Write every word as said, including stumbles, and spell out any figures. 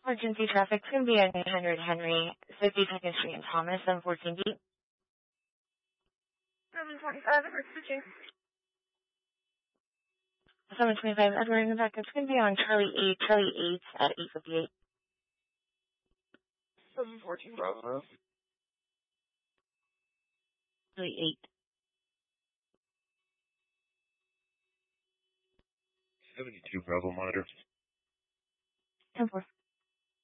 Emergency traffic can be at eight hundred Henry, fifty-second Street in Thomas, seven fourteen D. seven twenty-five, emergency. seven twenty-five, Edward, and the backup can be on Charlie eight, Charlie eight at eight fifty-eight. seven fourteen, Bravo. Charlie eight. seventy-two, Bravo, monitor. ten four.